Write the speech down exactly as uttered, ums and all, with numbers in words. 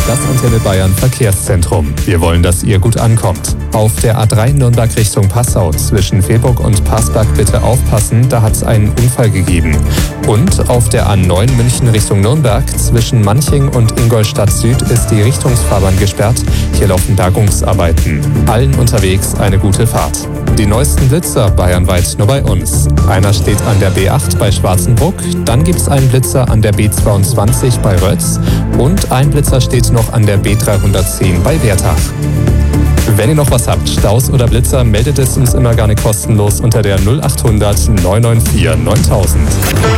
das Antenne Bayern Verkehrszentrum. Wir wollen, dass ihr gut ankommt. Auf der A drei Nürnberg Richtung Passau zwischen Velburg und Passberg bitte aufpassen, da hat es einen Unfall gegeben. Und auf der A neun München Richtung Nürnberg zwischen Manching und Ingolstadt Süd ist die Richtungsfahrbahn gesperrt. Hier laufen Bergungsarbeiten. Allen unterwegs eine gute Fahrt. Die neuesten Blitzer bayernweit nur bei uns. Einer steht an der B acht bei Schwarzenbruck, dann gibt es einen Blitzer an der B zweiundzwanzig bei Rötz und ein Blitzer steht noch an der B dreihundertzehn bei Wertach. Wenn ihr noch was habt, Staus oder Blitzer, meldet es uns immer gerne kostenlos unter der null acht hundert neun neun vier neuntausend.